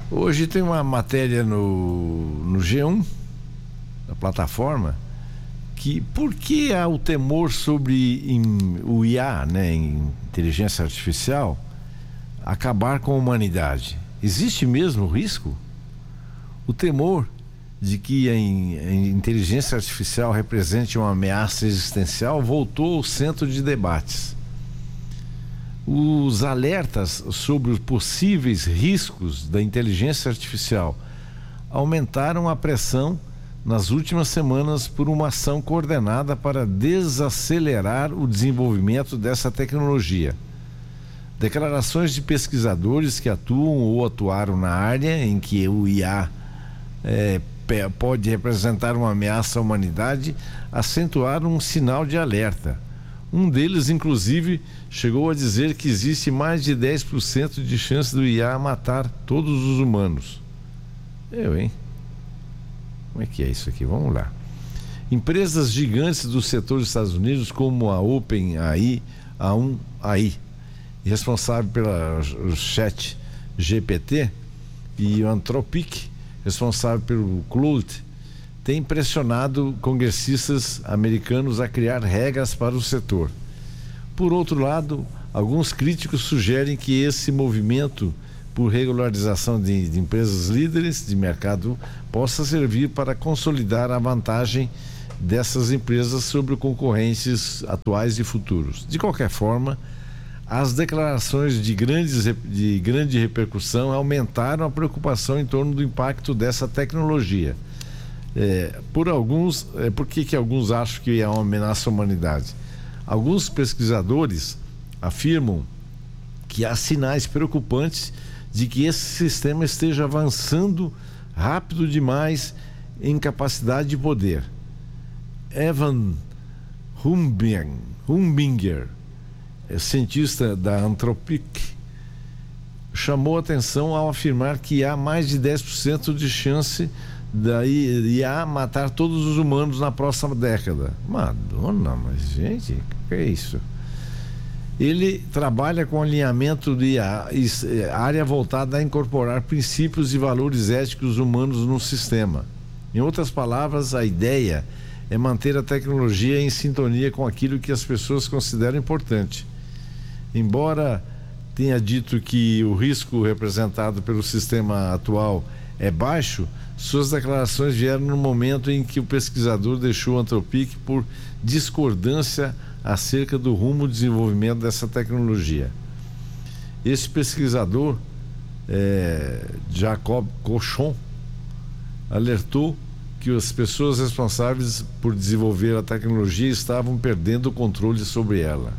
Hoje tem uma matéria no G1, da plataforma, que por que há o temor sobre o IA, né, inteligência artificial, acabar com a humanidade? Existe mesmo o risco? O temor de que a inteligência artificial represente uma ameaça existencial voltou ao centro de debates. Os alertas sobre os possíveis riscos da inteligência artificial aumentaram a pressão nas últimas semanas por uma ação coordenada para desacelerar o desenvolvimento dessa tecnologia. Declarações de pesquisadores que atuam ou atuaram na área em que o IA pode representar uma ameaça à humanidade acentuaram um sinal de alerta. Um deles, inclusive, chegou a dizer que existe mais de 10% de chance do IA matar todos os humanos. Hein? Como é que é isso aqui? Vamos lá. Empresas gigantes do setor dos Estados Unidos, como a OpenAI, A1AI, responsável pela Chat GPT, e o Anthropic, responsável pelo Claude, tem pressionado congressistas americanos a criar regras para o setor. Por outro lado, alguns críticos sugerem que esse movimento por regularização de empresas líderes de mercado possa servir para consolidar a vantagem dessas empresas sobre concorrentes atuais e futuros. De qualquer forma, as declarações de grande repercussão aumentaram a preocupação em torno do impacto dessa tecnologia. Por que alguns acham que é uma ameaça à humanidade? Alguns pesquisadores afirmam que há sinais preocupantes de que esse sistema esteja avançando rápido demais em capacidade de poder. Evan Humbinger, cientista da Anthropic, chamou atenção ao afirmar que há mais de 10% de chance da IA matar todos os humanos na próxima década. Madonna, mas gente, que é isso? Ele trabalha com alinhamento de IA, área voltada a incorporar princípios e valores éticos humanos no sistema. Em outras palavras, a ideia é manter a tecnologia em sintonia com aquilo que as pessoas consideram importante. Embora tenha dito que o risco representado pelo sistema atual é baixo, suas declarações vieram no momento em que o pesquisador deixou o Anthropic por discordância acerca do rumo de desenvolvimento dessa tecnologia. Esse pesquisador, Jacob Cochon, alertou que as pessoas responsáveis por desenvolver a tecnologia estavam perdendo o controle sobre ela.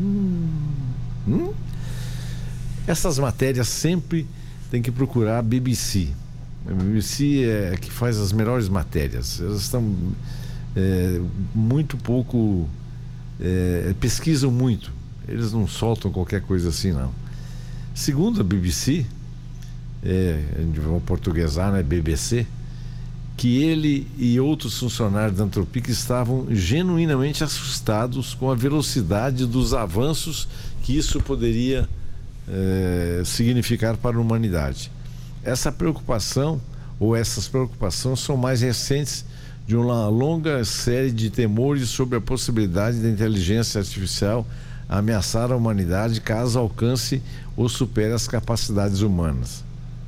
Essas matérias sempre tem que procurar a BBC. A BBC é que faz as melhores matérias. Elas estão muito pouco, pesquisam muito. Eles não soltam qualquer coisa assim, não. Segundo a BBC, vamos portuguesar, né, BBC, que ele e outros funcionários da Anthropic estavam genuinamente assustados com a velocidade dos avanços que isso poderia significar para a humanidade. Essa preocupação, ou essas preocupações, são mais recentes de uma longa série de temores sobre a possibilidade da inteligência artificial ameaçar a humanidade caso alcance ou supere as capacidades humanas.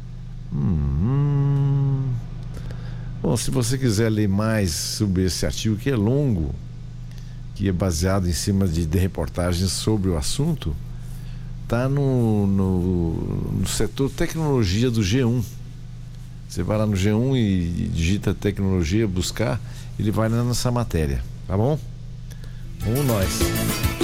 Bom, se você quiser ler mais sobre esse artigo, que é longo, que é baseado em cima de reportagens sobre o assunto, está no setor tecnologia do G1. Você vai lá no G1 e digita tecnologia, buscar, ele vai lá nessa matéria, tá bom? Vamos nós.